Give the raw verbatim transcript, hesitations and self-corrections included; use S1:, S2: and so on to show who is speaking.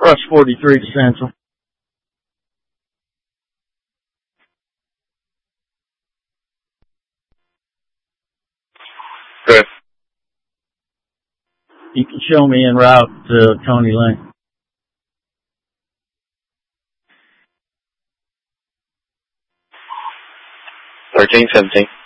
S1: Rush forty-three to Central.
S2: Good.
S1: You can show me en route to Tony Lane.
S2: thirteen seventeen.